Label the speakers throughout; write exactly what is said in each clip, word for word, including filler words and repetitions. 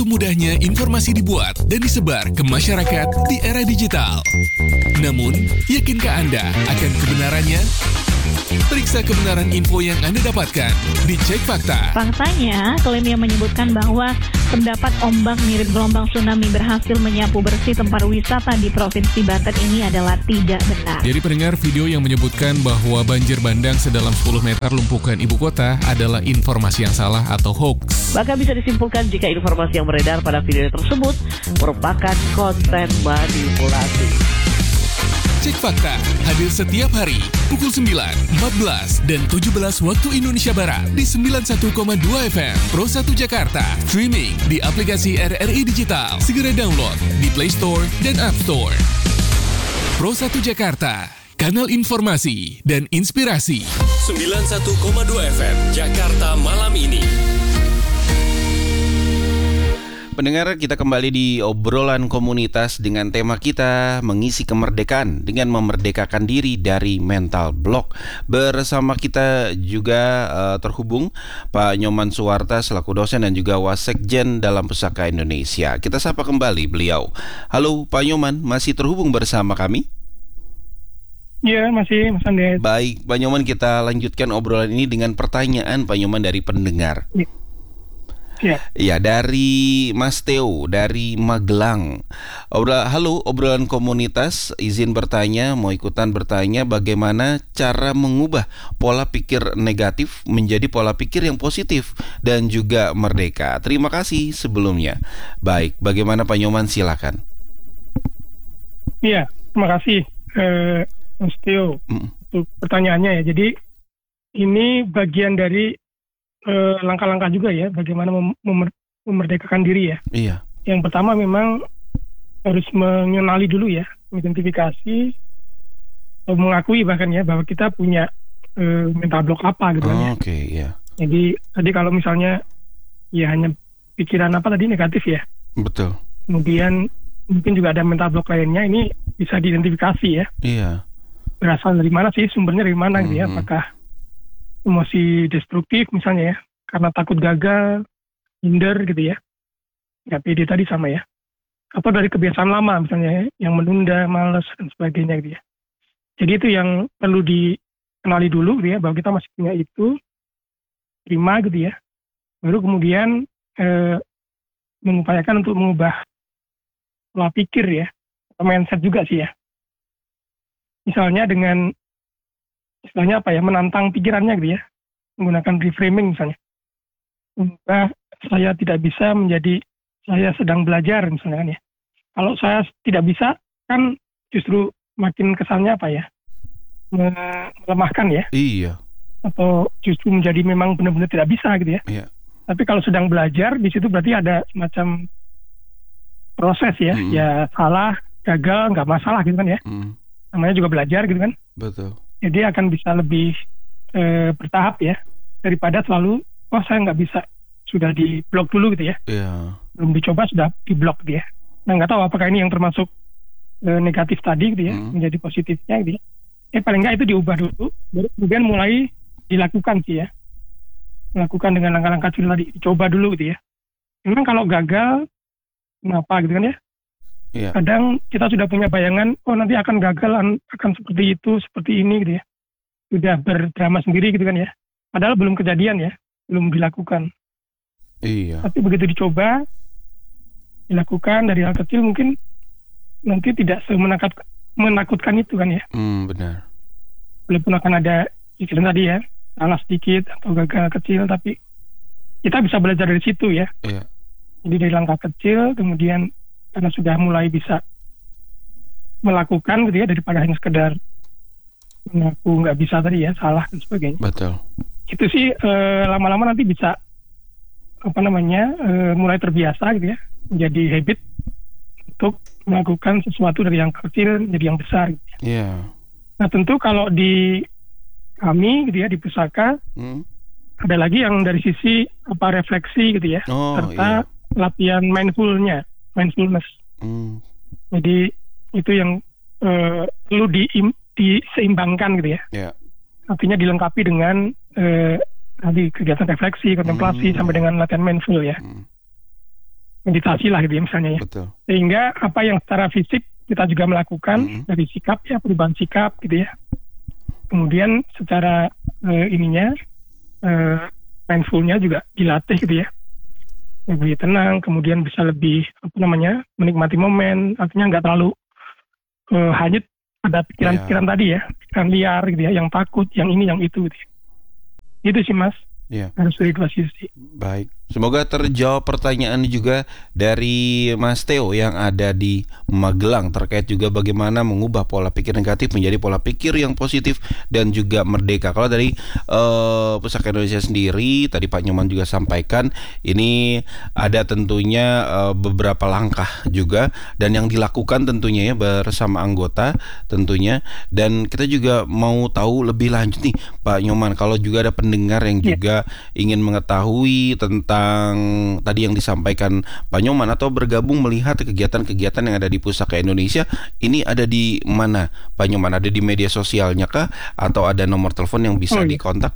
Speaker 1: Begitu mudahnya informasi dibuat dan disebar ke masyarakat di era digital. Namun, yakinkah Anda akan kebenarannya? Periksa kebenaran info yang Anda dapatkan di Cek Fakta.
Speaker 2: Faktanya, klaim yang menyebutkan bahwa pendapat ombak mirip gelombang tsunami berhasil menyapu bersih tempat wisata di Provinsi Banten ini adalah tidak benar.
Speaker 1: Jadi pendengar, video yang menyebutkan bahwa banjir bandang sedalam sepuluh meter lumpuhkan ibu kota adalah informasi yang salah atau hoax.
Speaker 3: Bahkan bisa disimpulkan jika informasi yang beredar pada video tersebut merupakan konten manipulasi.
Speaker 1: Cek Fakta hadir setiap hari pukul sembilan, empat belas, dan tujuh belas waktu Indonesia Barat di sembilan puluh satu koma dua F M Pro satu Jakarta. Streaming di aplikasi R R I Digital. Segera download di Play Store dan App Store. Pro satu Jakarta, kanal informasi dan inspirasi.
Speaker 4: sembilan puluh satu koma dua F M Jakarta malam ini.
Speaker 5: Pendengar, kita kembali di obrolan komunitas dengan tema kita mengisi kemerdekaan dengan memerdekakan diri dari mental block. Bersama kita juga uh, terhubung Pak Nyoman Suwarta selaku dosen dan juga Wasekjen dalam Pusaka Indonesia. Kita sapa kembali beliau. Halo Pak Nyoman, masih terhubung bersama kami?
Speaker 6: Iya, masih Mas Andes.
Speaker 5: Baik, Pak Nyoman, kita lanjutkan obrolan ini dengan pertanyaan Pak Nyoman dari pendengar.
Speaker 6: Ya. Ya.
Speaker 5: Ya, dari Mas Teo dari Magelang. Obrolan, halo, obrolan komunitas, izin bertanya, mau ikutan bertanya bagaimana cara mengubah pola pikir negatif menjadi pola pikir yang positif dan juga merdeka. Terima kasih sebelumnya. Baik, bagaimana Pak Nyoman, silakan.
Speaker 6: Iya, terima kasih eh, Mas Teo mm. untuk pertanyaannya ya. Jadi ini bagian dari Uh, langkah-langkah juga ya, bagaimana mem- memer- memerdekakan diri ya.
Speaker 5: Iya.
Speaker 6: Yang pertama memang harus mengenali dulu ya, mengidentifikasi atau mengakui bahkan ya bahwa kita punya uh, mental block apa gitu kan
Speaker 5: oh,
Speaker 6: ya.
Speaker 5: Oke, okay, ya.
Speaker 6: Jadi tadi kalau misalnya ya hanya pikiran apa tadi negatif ya.
Speaker 5: Betul.
Speaker 6: Kemudian mungkin juga ada mental block lainnya, ini bisa diidentifikasi ya.
Speaker 5: Iya.
Speaker 6: Berasal dari mana sih, sumbernya dari mana gitu ya?
Speaker 5: Mm-hmm.
Speaker 6: Apakah emosi destruktif misalnya ya, karena takut gagal, minder gitu ya, nggak pede tadi sama ya, atau dari kebiasaan lama misalnya ya, yang menunda, malas dan sebagainya gitu ya. Jadi itu yang perlu dikenali dulu gitu ya, bahwa kita masih punya itu, terima gitu ya, baru kemudian eh, mengupayakan untuk mengubah pola pikir ya, atau mindset juga sih ya. Misalnya dengan istilahnya apa ya, menantang pikirannya gitu ya, menggunakan reframing misalnya. Maka saya tidak bisa menjadi saya sedang belajar misalnya kan ya. Kalau saya tidak bisa kan justru makin kesannya apa ya, melemahkan ya.
Speaker 5: Iya.
Speaker 6: Atau justru menjadi memang benar-benar tidak bisa gitu ya.
Speaker 5: Iya.
Speaker 6: Tapi kalau sedang belajar di situ berarti ada semacam proses ya, mm. ya salah, gagal, nggak masalah gitu kan ya. Mm. Namanya juga belajar gitu kan.
Speaker 5: Betul.
Speaker 6: Jadi akan bisa lebih e, bertahap ya, daripada selalu, oh saya nggak bisa, sudah di blok dulu gitu ya.
Speaker 5: Yeah.
Speaker 6: Belum dicoba sudah di blok gitu ya. Nah nggak tahu apakah ini yang termasuk e, negatif tadi gitu ya, mm. menjadi positifnya gitu ya. Eh paling nggak itu diubah dulu, baru kemudian mulai dilakukan sih ya. Melakukan dengan langkah-langkah kecil tadi, dicoba dulu gitu ya. Memang kalau gagal, kenapa gitu kan ya. Yeah. Kadang kita sudah punya bayangan, oh nanti akan gagal, akan seperti itu, seperti ini gitu ya. Sudah berdrama sendiri gitu kan ya. Padahal belum kejadian ya, belum dilakukan.
Speaker 5: Iya.
Speaker 6: Tapi begitu dicoba, dilakukan dari hal kecil mungkin nanti tidak semenakut, menakutkan itu kan ya.
Speaker 5: Hmm, benar.
Speaker 6: Walaupun akan ada cicilan tadi ya, salah sedikit atau gagal kecil, tapi kita bisa belajar dari situ ya.
Speaker 5: Iya.
Speaker 6: Jadi dari langkah kecil, kemudian karena sudah mulai bisa melakukan gitu ya, daripada hanya sekedar mengaku nggak bisa tadi ya, salah dan sebagainya.
Speaker 5: Betul.
Speaker 6: Itu sih e, lama-lama nanti bisa apa namanya e, mulai terbiasa gitu ya, menjadi habit untuk melakukan sesuatu dari yang kecil menjadi yang besar. Gitu ya.
Speaker 5: Yeah.
Speaker 6: Nah tentu kalau di kami gitu ya di pusaka hmm. ada lagi yang dari sisi apa refleksi gitu ya,
Speaker 5: oh,
Speaker 6: serta
Speaker 5: iya.
Speaker 6: latihan mindfulnya. mindfulness. Hmm. Jadi itu yang uh, perlu di, diseimbangkan gitu ya. Yeah. Artinya dilengkapi dengan uh, tadi kegiatan refleksi, kontemplasi hmm. sampai dengan latihan mindful ya. Hmm. meditasi lah gitu ya misalnya ya.
Speaker 5: Betul.
Speaker 6: Sehingga apa yang secara fisik kita juga melakukan
Speaker 5: Mm-hmm.
Speaker 6: dari sikap ya, perubahan sikap gitu ya. Kemudian secara eh, ininya eh, mindfulnya juga dilatih gitu ya, lebih tenang, kemudian bisa lebih apa namanya menikmati momen, artinya nggak terlalu eh, hanyut pada pikiran-pikiran
Speaker 5: Iya.
Speaker 6: tadi ya, pikiran liar gitu ya, yang takut, yang ini, yang itu gitu ya. Itu sih Mas,
Speaker 5: Iya.
Speaker 6: harus dari dua sisi.
Speaker 5: Baik, semoga terjawab pertanyaan juga dari Mas Theo yang ada di Magelang terkait juga bagaimana mengubah pola pikir negatif menjadi pola pikir yang positif dan juga merdeka. Kalau dari uh, Pusaka Indonesia sendiri, tadi Pak Nyoman juga sampaikan, ini ada tentunya uh, beberapa langkah juga dan yang dilakukan tentunya ya bersama anggota tentunya. Dan kita juga mau tahu lebih lanjut nih Pak Nyoman, kalau juga ada pendengar yang juga ingin mengetahui tentang tadi yang disampaikan Pak Nyoman atau bergabung melihat kegiatan-kegiatan yang ada di Pusaka Indonesia, ini ada di mana Pak Nyoman? Ada di media sosialnya kah? Atau ada nomor telepon yang bisa
Speaker 6: Oh, iya.
Speaker 5: dikontak?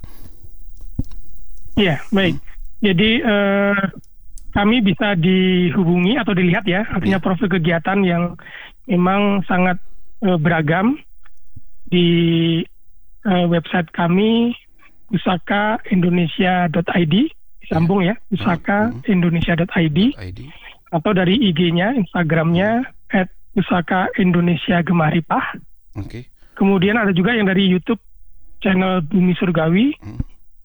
Speaker 6: Iya, baik. Jadi eh, kami bisa dihubungi atau dilihat ya, artinya
Speaker 5: Iya.
Speaker 6: profil kegiatan yang memang sangat eh, beragam di eh, website kami pusaka indonesia dot i d, disambung ya, pusaka indonesia dot i d,
Speaker 5: I D.
Speaker 6: atau dari I G-nya, Instagram-nya at pusaka indonesia gemaripah.
Speaker 5: Oke.
Speaker 6: Kemudian ada juga yang dari YouTube channel Bumi Surgawi.
Speaker 5: Hmm.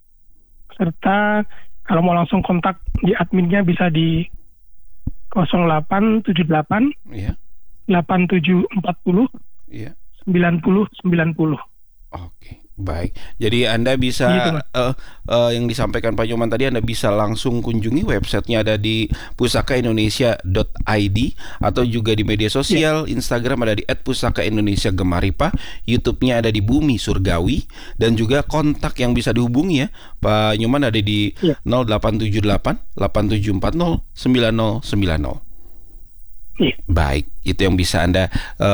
Speaker 6: Serta kalau mau langsung kontak di adminnya bisa di nol delapan tujuh delapan
Speaker 5: Iya.
Speaker 6: delapan tujuh empat nol
Speaker 5: Iya.
Speaker 6: sembilan nol sembilan nol.
Speaker 5: Oke, baik. Jadi Anda bisa
Speaker 6: Gitu, Mas.
Speaker 5: eh, eh, yang disampaikan Pak Nyoman tadi, Anda bisa langsung kunjungi websitenya, ada di pusaka indonesia dot i d atau juga di media sosial. Instagram ada di et pusaka indonesia gemaripah, YouTube-nya ada di Bumi Surgawi, dan juga kontak yang bisa dihubungi ya Pak Nyoman ada di
Speaker 6: Iya.
Speaker 5: nol delapan tujuh delapan delapan tujuh empat nol sembilan nol sembilan nol.
Speaker 6: Iya.
Speaker 5: Baik, itu yang bisa Anda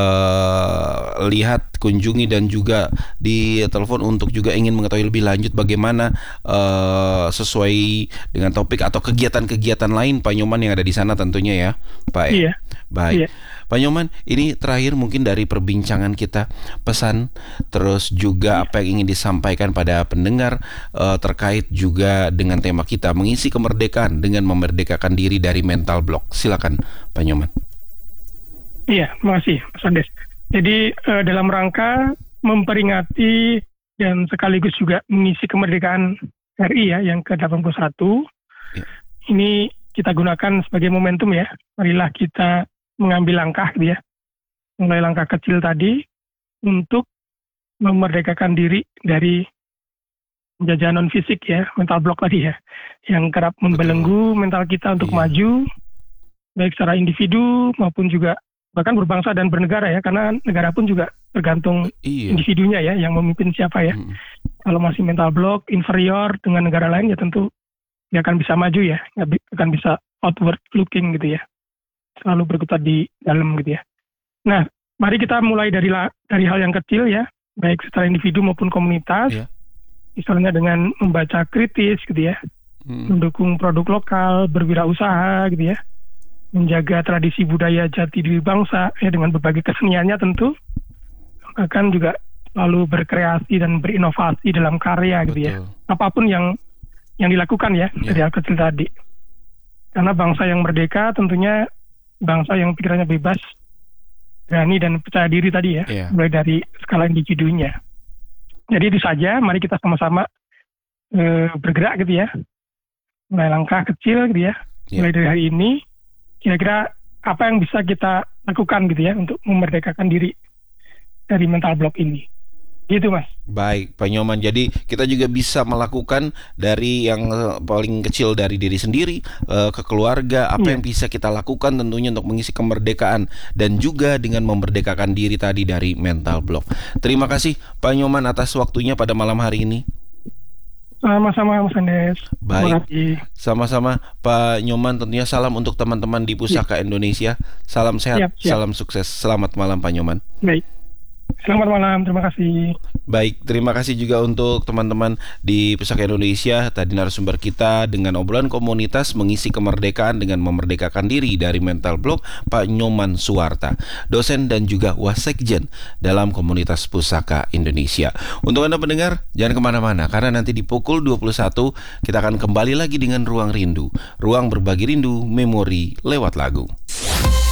Speaker 5: uh, lihat, kunjungi, dan juga di telepon untuk juga ingin mengetahui lebih lanjut bagaimana uh, sesuai dengan topik atau kegiatan-kegiatan lain Pak Nyoman yang ada di sana tentunya ya, Pak. ya?
Speaker 6: Iya.
Speaker 5: Baik.
Speaker 6: Iya.
Speaker 5: Pak Nyoman, ini terakhir mungkin dari perbincangan kita, pesan terus juga apa yang ingin disampaikan pada pendengar uh, terkait juga dengan tema kita mengisi kemerdekaan dengan memerdekakan diri dari mental block. Silakan Pak Nyoman.
Speaker 6: Iya, makasih Mas Andes. Jadi eh, dalam rangka memperingati dan sekaligus juga mengisi kemerdekaan R I ya yang ke delapan puluh satu,
Speaker 5: Iya.
Speaker 6: ini kita gunakan sebagai momentum ya. Marilah kita mengambil langkah gitu ya, mulai langkah kecil tadi untuk memerdekakan diri dari penjajahan non fisik ya, mental block tadi ya, yang kerap membelenggu mental kita untuk
Speaker 5: Iya.
Speaker 6: maju, baik secara individu maupun juga bahkan berbangsa dan bernegara ya, karena negara pun juga tergantung
Speaker 5: Iya.
Speaker 6: individunya ya, yang memimpin siapa ya.
Speaker 5: Mm.
Speaker 6: Kalau masih mental block inferior dengan negara lain ya tentu nggak akan bisa maju ya, nggak bi- akan bisa outward looking gitu ya, selalu berkutat di dalam gitu ya. Nah, mari kita mulai dari la- dari hal yang kecil ya, baik secara individu maupun komunitas.
Speaker 5: Iya.
Speaker 6: Misalnya dengan membaca kritis gitu ya,
Speaker 5: Mm.
Speaker 6: mendukung produk lokal, berwirausaha gitu ya, menjaga tradisi budaya jati diri bangsa ya dengan berbagai keseniannya tentu, akan juga selalu berkreasi dan berinovasi dalam karya gitu ya,
Speaker 5: Betul.
Speaker 6: apapun yang yang dilakukan ya
Speaker 5: Ya.
Speaker 6: dari hal kecil tadi. Karena bangsa yang merdeka tentunya bangsa yang pikirannya bebas, berani dan percaya diri tadi ya,
Speaker 5: Ya.
Speaker 6: mulai dari skala individunya. Jadi itu saja, mari kita sama-sama eh, bergerak gitu ya, mulai langkah kecil gitu ya,
Speaker 5: Ya.
Speaker 6: mulai dari hari ini. Kira-kira apa yang bisa kita lakukan gitu ya untuk memerdekakan diri dari mental block ini. Gitu Mas.
Speaker 5: Baik, Pak Nyoman. Jadi kita juga bisa melakukan dari yang eh, paling kecil dari diri sendiri eh, ke keluarga, apa
Speaker 6: Iya.
Speaker 5: yang bisa kita lakukan tentunya untuk mengisi kemerdekaan dan juga dengan memerdekakan diri tadi dari mental block. Terima kasih Pak Nyoman atas waktunya pada malam hari ini.
Speaker 6: Sama-sama Mas Andes. Terima
Speaker 5: Baik.
Speaker 6: kasih.
Speaker 5: Sama-sama Pak Nyoman, tentunya salam untuk teman-teman di Pusaka Indonesia. Salam sehat,
Speaker 6: Siap, siap.
Speaker 5: salam sukses. Selamat malam Pak Nyoman.
Speaker 6: Baik. Selamat malam, terima kasih.
Speaker 5: Baik, terima kasih juga untuk teman-teman di Pusaka Indonesia. Tadi narasumber kita dengan obrolan komunitas mengisi kemerdekaan dengan memerdekakan diri dari mental block, Pak Nyoman Suwarta, dosen dan juga wasekjen dalam komunitas Pusaka Indonesia. Untuk Anda pendengar, jangan kemana-mana, karena nanti di pukul dua puluh satu kita akan kembali lagi dengan Ruang Rindu. Ruang berbagi rindu, memori lewat lagu.